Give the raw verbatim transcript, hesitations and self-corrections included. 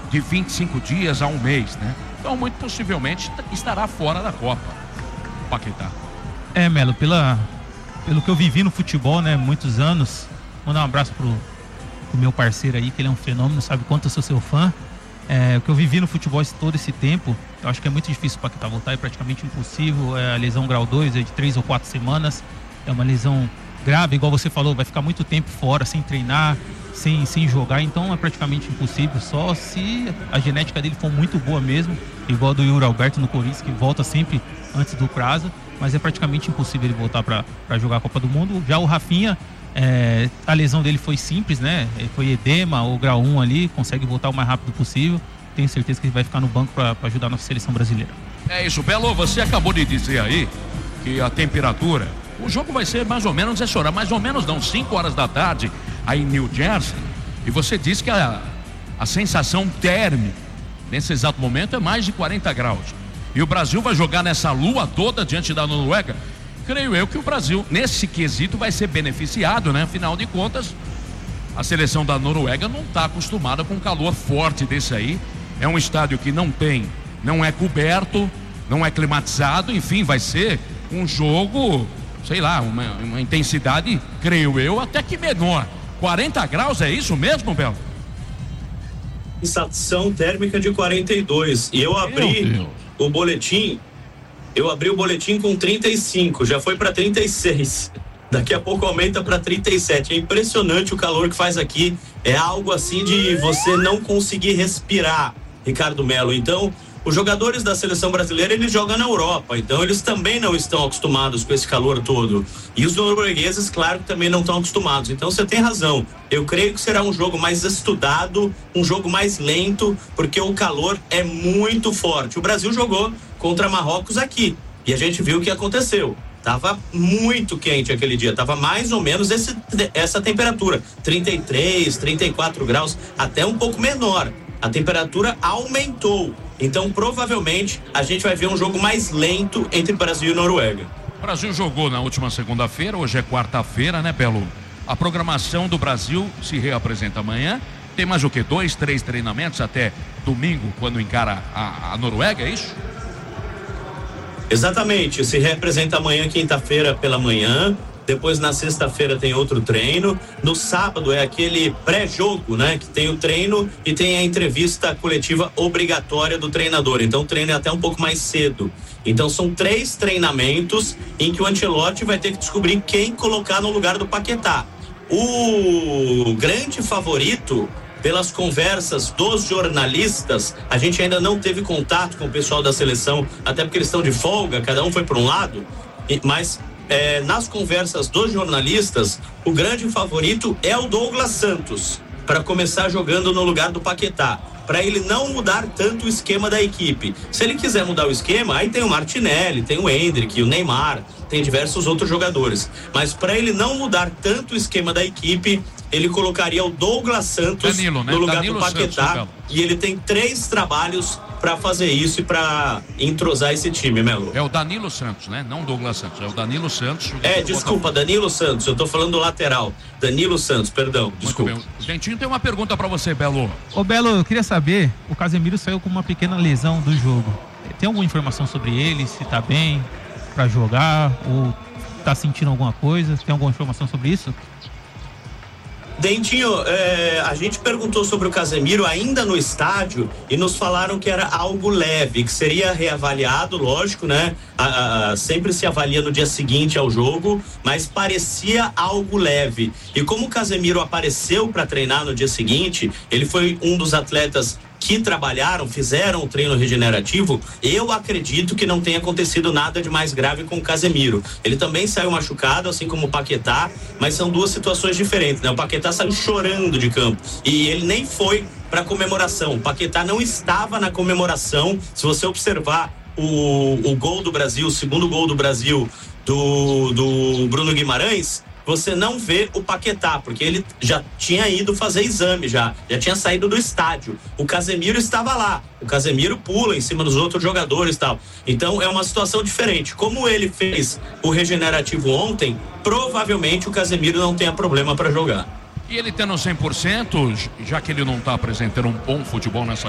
de vinte e cinco dias a um mês, né? Então, muito possivelmente, estará fora da Copa, Paquetá. É, Melo, pela, pelo que eu vivi no futebol, né, muitos anos, vou dar um abraço pro, pro meu parceiro aí, que ele é um fenômeno, sabe quanto eu sou seu fã. É, o que eu vivi no futebol esse, todo esse tempo, eu acho que é muito difícil o Paquetá voltar, é praticamente impossível. É, a lesão grau dois é de três ou quatro semanas, é uma lesão grave, igual você falou, vai ficar muito tempo fora, sem treinar, sem, sem jogar, então é praticamente impossível, só se a genética dele for muito boa mesmo, igual a do Yuri Alberto no Corinthians, que volta sempre antes do prazo, mas é praticamente impossível ele voltar para jogar a Copa do Mundo. Já o Rafinha, É, a lesão dele foi simples, né? Foi edema ou grau um ali, consegue voltar o mais rápido possível. Tenho certeza que ele vai ficar no banco para ajudar a nossa seleção brasileira. É isso, Belo, você acabou de dizer aí que a temperatura, o jogo vai ser mais ou menos essa hora, mais ou menos não, cinco horas da tarde aí em New Jersey, e você disse que a, a sensação térmica nesse exato momento é mais de quarenta graus. E o Brasil vai jogar nessa lua toda diante da Noruega. Creio eu que o Brasil, nesse quesito, vai ser beneficiado, né? Afinal de contas, a seleção da Noruega não está acostumada com um calor forte desse aí. É um estádio que não tem, não é coberto, não é climatizado, enfim, vai ser um jogo, sei lá, uma, uma intensidade, creio eu, até que menor. quarenta graus, é isso mesmo, Belo? Sensação térmica de quarenta e dois. E eu abri o boletim... Eu abri o boletim com trinta e cinco, já foi para trinta e seis. Daqui a pouco aumenta para trinta e sete. É impressionante o calor que faz aqui. É algo assim de você não conseguir respirar, Ricardo Melo. Então, os jogadores da seleção brasileira, eles jogam na Europa. Então, eles também não estão acostumados com esse calor todo. E os noruegueses, claro, que também não estão acostumados. Então, você tem razão. Eu creio que será um jogo mais estudado, um jogo mais lento, porque o calor é muito forte. O Brasil jogou contra Marrocos aqui, e a gente viu o que aconteceu. Tava muito quente aquele dia, tava mais ou menos esse, essa temperatura, trinta e três, trinta e quatro graus, até um pouco menor. A temperatura aumentou, então provavelmente a gente vai ver um jogo mais lento entre Brasil e Noruega. O Brasil jogou na última segunda-feira, hoje é quarta-feira, né, Belo? A programação do Brasil se reapresenta amanhã. Tem mais o quê? Dois, três treinamentos até domingo, quando encara a, a Noruega, é isso? Exatamente, se representa amanhã, quinta-feira pela manhã, depois na sexta-feira tem outro treino, no sábado é aquele pré-jogo, né, que tem o treino e tem a entrevista coletiva obrigatória do treinador, então o treino é até um pouco mais cedo. Então são três treinamentos em que o Ancelotti vai ter que descobrir quem colocar no lugar do Paquetá. O grande favorito, pelas conversas dos jornalistas, a gente ainda não teve contato com o pessoal da seleção, até porque eles estão de folga, cada um foi para um lado, mas é, nas conversas dos jornalistas, o grande favorito é o Douglas Santos, para começar jogando no lugar do Paquetá, para ele não mudar tanto o esquema da equipe. Se ele quiser mudar o esquema, aí tem o Martinelli, tem o Endrick, o Neymar, tem diversos outros jogadores, mas para ele não mudar tanto o esquema da equipe, ele colocaria o Douglas Santos Danilo, né? no lugar Danilo do Paquetá, Santos, e ele tem três trabalhos para fazer isso e para entrosar esse time, Melo. É o Danilo Santos, né? Não Douglas Santos, é o Danilo Santos. É, desculpa, Danilo Santos, eu tô falando do lateral. Danilo Santos, perdão, desculpa. Muito bem. O Dentinho tem uma pergunta para você, Belo. Ô, Belo, eu queria saber, o Casemiro saiu com uma pequena lesão do jogo. Tem alguma informação sobre ele, se tá bem para jogar ou tá sentindo alguma coisa? Tem alguma informação sobre isso? Dentinho, é, a gente perguntou sobre o Casemiro ainda no estádio e nos falaram que era algo leve, que seria reavaliado, lógico, né? A, a, sempre se avalia no dia seguinte ao jogo, mas parecia algo leve. E como o Casemiro apareceu para treinar no dia seguinte, ele foi um dos atletas que trabalharam, fizeram o treino regenerativo, eu acredito que não tenha acontecido nada de mais grave com o Casemiro. Ele também saiu machucado, assim como o Paquetá, mas são duas situações diferentes, né? O Paquetá saiu chorando de campo e ele nem foi para comemoração. O Paquetá não estava na comemoração. Se você observar o, o gol do Brasil, o segundo gol do Brasil do, do Bruno Guimarães, você não vê o Paquetá, porque ele já tinha ido fazer exame, já, já tinha saído do estádio. O Casemiro estava lá, o Casemiro pula em cima dos outros jogadores e tal. Então é uma situação diferente. Como ele fez o regenerativo ontem, provavelmente o Casemiro não tenha problema para jogar. E ele tendo cem por cento, já que ele não está apresentando um bom futebol nessa